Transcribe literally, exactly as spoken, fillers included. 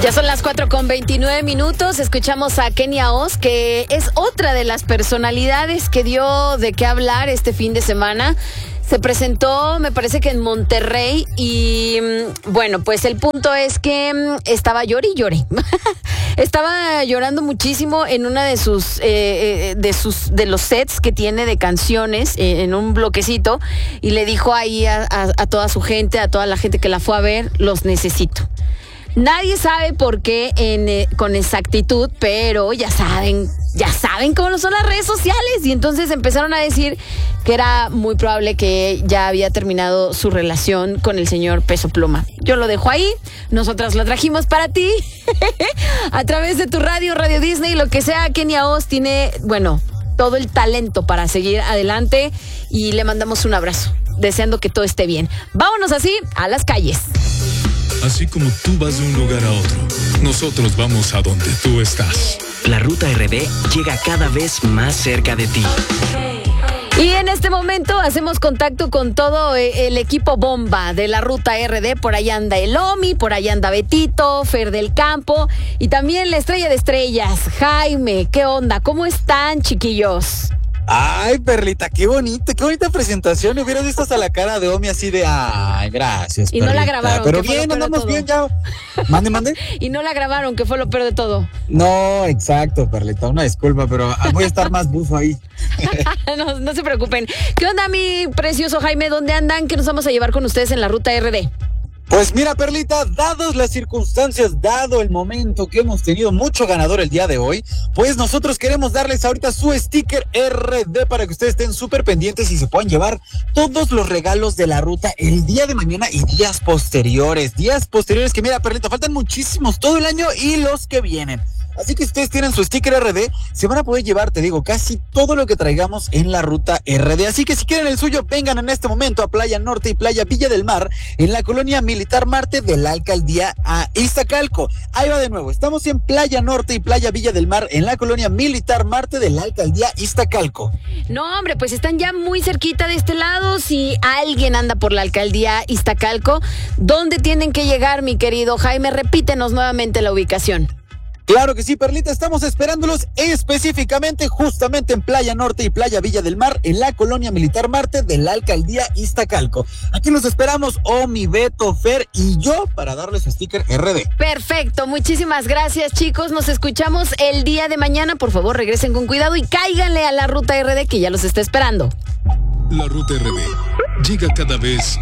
Ya son las cuatro con veintinueve minutos. Escuchamos a Kenia Oz, que es otra de las personalidades que dio de qué hablar este fin de semana. Se presentó, me parece que en Monterrey, y bueno, pues el punto es que estaba llore y llore. Estaba llorando muchísimo en una de sus, eh, de sus, de los sets que tiene de canciones, eh, en un bloquecito, y le dijo ahí a, a, a toda su gente, a toda la gente que la fue a ver, los necesito. Nadie sabe por qué en, eh, con exactitud, pero ya saben, ya saben cómo son las redes sociales. Y entonces empezaron a decir que era muy probable que ya había terminado su relación con el señor Peso Pluma. Yo lo dejo ahí, nosotras lo trajimos para ti a través de tu radio, Radio Disney, lo que sea. Kenia Oz tiene, bueno, todo el talento para seguir adelante y le mandamos un abrazo, deseando que todo esté bien. Vámonos así a las calles. Así como tú vas de un lugar a otro, nosotros vamos a donde tú estás. La Ruta R D llega cada vez más cerca de ti. Y en este momento hacemos contacto con todo el equipo bomba de la Ruta R D. Por ahí anda el Omi, por ahí anda Betito, Fer del Campo y también la estrella de estrellas, Jaime. ¿Qué onda? ¿Cómo están, chiquillos? Ay, Perlita, qué bonita, qué bonita presentación. Hubieras visto hasta la cara de Omi así de, ay, gracias, Y Perlita. no la grabaron. Pero que fue lo bien, peor de andamos todo. bien ya. Mande, mande. Y no la grabaron, que fue lo peor de todo. No, exacto, Perlita, una disculpa, pero voy a estar más bufo ahí. no, no se preocupen. ¿Qué onda, mi precioso Jaime? ¿Dónde andan? ¿Qué nos vamos a llevar con ustedes en la Ruta R D? Pues mira, Perlita, dadas las circunstancias, dado el momento que hemos tenido mucho ganador el día de hoy, pues nosotros queremos darles ahorita su sticker R D para que ustedes estén súper pendientes y se puedan llevar todos los regalos de la ruta el día de mañana y días posteriores. Días posteriores que mira, Perlita, faltan muchísimos todo el año y los que vienen. Así que si ustedes tienen su sticker R D, se van a poder llevar, te digo, casi todo lo que traigamos en la Ruta R D. Así que si quieren el suyo, vengan en este momento a Playa Norte y Playa Villa del Mar, en la colonia Militar Marte de la Alcaldía a Iztacalco. Ahí va de nuevo, estamos en Playa Norte y Playa Villa del Mar, en la colonia Militar Marte de la Alcaldía Iztacalco. No, hombre, pues están ya muy cerquita de este lado. Si alguien anda por la Alcaldía Iztacalco, ¿dónde tienen que llegar, mi querido Jaime? Repítenos nuevamente la ubicación. Claro que sí, Perlita, estamos esperándolos específicamente justamente en Playa Norte y Playa Villa del Mar, en la colonia Militar Marte de la Alcaldía Iztacalco. Aquí los esperamos, Omi, Beto, Fer y yo, para darles su sticker R D. Perfecto, muchísimas gracias, chicos. Nos escuchamos el día de mañana. Por favor, regresen con cuidado y cáiganle a la Ruta R D, que ya los está esperando. La Ruta R D llega cada vez